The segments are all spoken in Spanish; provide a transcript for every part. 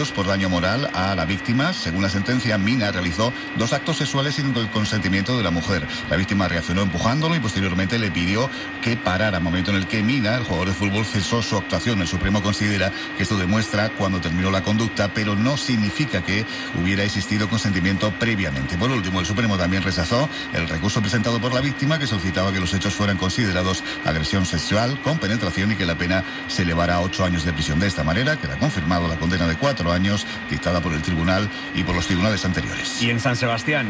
euros por daño moral a la víctima. Según la sentencia, Mina realizó 2 actos sexuales sin el consentimiento de la mujer. La víctima reaccionó empujándolo y posteriormente le pidió que parara, momento en el que Mina, el jugador de fútbol, cesó su actuación. El Supremo considera que esto demuestra cuando terminó la conducta, pero no significa que hubiera existido consentimiento previamente. Por último, el Supremo también rechazó el recurso presentado por la víctima, que solicitaba que los hechos fueran considerados agresión sexual con penetración y que la pena se elevara a 8 años de prisión. De esta manera queda confirmado la condena de 4 años dictada por el tribunal y por los tribunales anteriores. Y en San Sebastián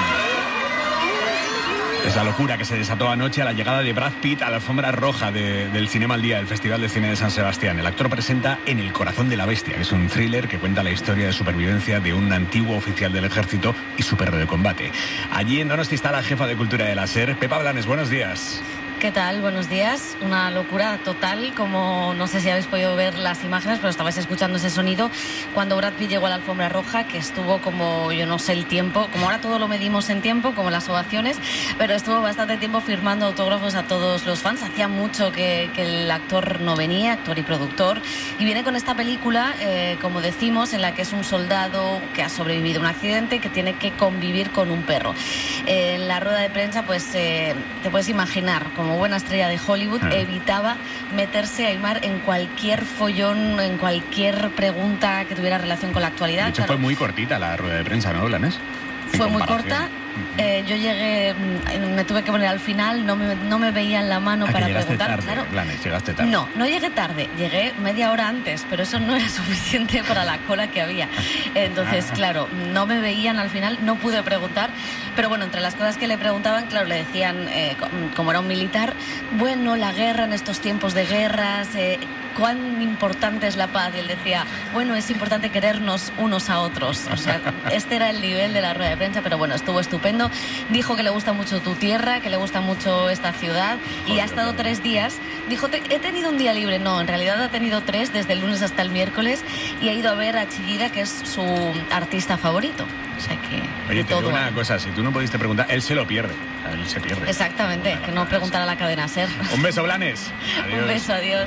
es la locura que se desató anoche a la llegada de Brad Pitt a la alfombra roja del Cinema al Día, del Festival de Cine de San Sebastián. El actor presenta En el corazón de la bestia, que es un thriller que cuenta la historia de supervivencia de un antiguo oficial del ejército y su perro de combate. Allí en Donosti está la jefa de cultura de la SER, Pepa Blanes. Buenos días. ¿Qué tal? Buenos días. Una locura total, como no sé si habéis podido ver las imágenes, pero estabais escuchando ese sonido cuando Brad Pitt llegó a la alfombra roja, que estuvo como, yo no sé el tiempo, como ahora todo lo medimos en tiempo, como las ovaciones, pero estuvo bastante tiempo firmando autógrafos a todos los fans. Hacía mucho que el actor no venía, actor y productor, y viene con esta película, como decimos, en la que es un soldado que ha sobrevivido a un accidente y que tiene que convivir con un perro. En la rueda de prensa, pues te puedes imaginar, como buena estrella de Hollywood, evitaba meterse, Aimar, en cualquier follón, en cualquier pregunta que tuviera relación con la actualidad. De hecho, claro, fue muy cortita la rueda de prensa, ¿no, Blanes? Fue muy corta. Yo llegué, me tuve que poner al final, no me veían la mano para preguntar. Tarde, claro. Blanes, llegaste tarde. No llegué tarde, llegué media hora antes, pero eso no era suficiente para la cola que había. Entonces, claro, no me veían al final, no pude preguntar, pero bueno, entre las cosas que le preguntaban, claro, le decían, como era un militar, bueno, la guerra en estos tiempos de guerras, cuán importante es la paz, y él decía, bueno, es importante querernos unos a otros. O sea, este era el nivel de la rueda de prensa, pero bueno, estuvo estupendo. Dijo que le gusta mucho tu tierra, que le gusta mucho esta ciudad, y ha estado 3 días. Dijo, he tenido un día libre. No, en realidad ha tenido 3, desde el lunes hasta el miércoles, y ha ido a ver a Chillida, que es su artista favorito. O sea que... Oye, te digo una cosa, si tú no pudiste preguntar, él se lo pierde. Él se pierde. Exactamente, que no preguntara a la cadena SER. Un beso, Blanes. Adiós. Un beso, adiós.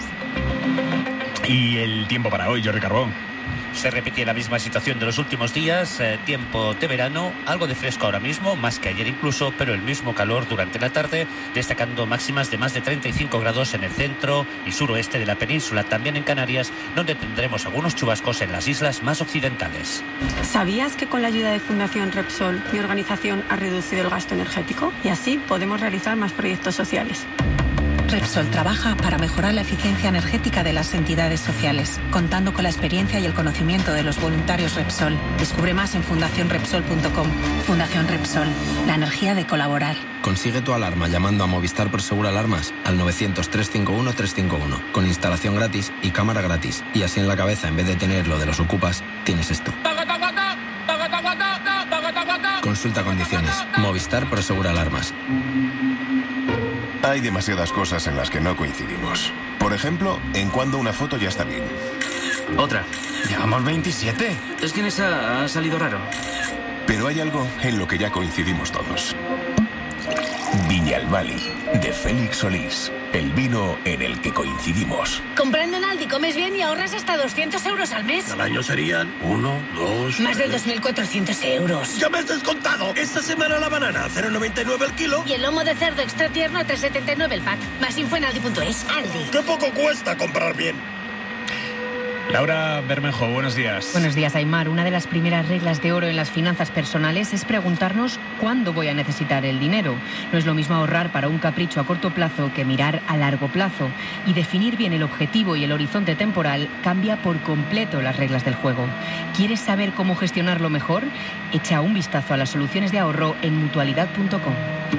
Y el tiempo para hoy, Jordi Carbón. Se repite la misma situación de los últimos días, tiempo de verano, algo de fresco ahora mismo, más que ayer incluso, pero el mismo calor durante la tarde, destacando máximas de más de 35 grados en el centro y suroeste de la península, también en Canarias, donde tendremos algunos chubascos en las islas más occidentales. ¿Sabías que con la ayuda de Fundación Repsol, mi organización ha reducido el gasto energético? Y así podemos realizar más proyectos sociales. Repsol trabaja para mejorar la eficiencia energética de las entidades sociales, contando con la experiencia y el conocimiento de los voluntarios Repsol. Descubre más en fundacionrepsol.com. Fundación Repsol, la energía de colaborar. Consigue tu alarma llamando a Movistar Prosegur Alarmas al 900-351-351, con instalación gratis y cámara gratis. Y así en la cabeza, en vez de tener lo de los ocupas, tienes esto. Consulta condiciones. Movistar Prosegur Alarmas. Hay demasiadas cosas en las que no coincidimos. Por ejemplo, en cuándo una foto ya está bien. Otra. Llevamos 27. Es que en esa ha salido raro. Pero hay algo en lo que ya coincidimos todos. Viñalbali, de Félix Solís. El vino en el que coincidimos. Comprando en Aldi comes bien y ahorras hasta 200 euros al mes. Al año serían 1, 2... Más de 2.400 euros. ¡Ya me has descontado! Esta semana la banana, 0,99 el kilo. Y el lomo de cerdo extra tierno, 3,79 el pack. Más info en Aldi.es. Aldi. ¡Qué poco cuesta comprar bien! Laura Bermejo, buenos días. Buenos días, Aimar. Una de las primeras reglas de oro en las finanzas personales es preguntarnos cuándo voy a necesitar el dinero. No es lo mismo ahorrar para un capricho a corto plazo que mirar a largo plazo. Y definir bien el objetivo y el horizonte temporal cambia por completo las reglas del juego. ¿Quieres saber cómo gestionarlo mejor? Echa un vistazo a las soluciones de ahorro en mutualidad.com.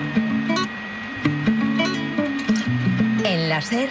En la SER,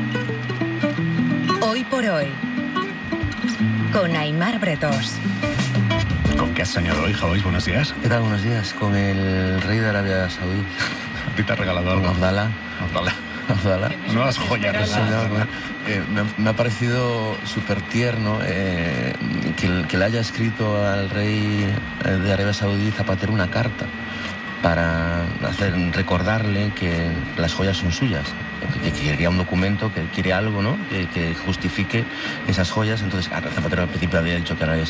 hoy por hoy, con Aimar Bretós. ¿Con qué has soñado hoy, Joyce? Buenos días. ¿Qué tal? Buenos días. Con el rey de Arabia Saudí. ¿A ti te ha regalado algo? Abdalá. Nuevas joyas. Me ha parecido súper tierno que le haya escrito al rey de Arabia Saudí Zapatero una carta para recordarle que las joyas son suyas, que quería un documento, que quiere algo, ¿no? Que justifique esas joyas. Entonces, Zapatero al principio había dicho que Arabia